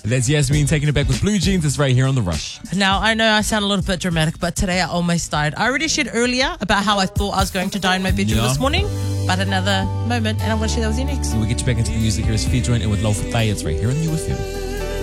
That's Yasmin taking it back with Blue Jeans. It's right here on The Rush. Now, I know I sound a little bit dramatic, but today I almost died. I already shared earlier about how I thought I was going to die in my bedroom this morning, but another moment, and I'm going to share that with you next. We'll get you back into the music. Here's Feed Joint and with Low for Thai. It's right here on UFM.